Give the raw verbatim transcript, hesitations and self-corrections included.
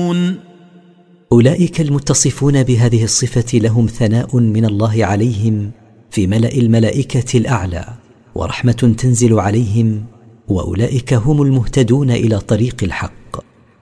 يعلمون. أولئك المتصفون بهذه الصفة لهم ثناء من الله عليهم في ملأ الملائكة الأعلى، ورحمة تنزل عليهم، وأولئك هم المهتدون إلى طريق الحق.